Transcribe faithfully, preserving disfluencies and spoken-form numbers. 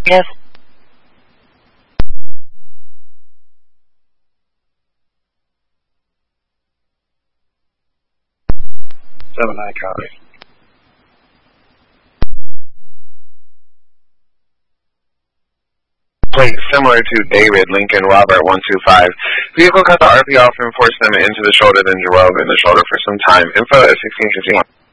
Yes. Seven nine copy. Plate similar to David Lincoln Robert one two five. Vehicle cut the R P off and forced them into the shoulder, then drove in the shoulder for some time. Info at sixteen fifty-one.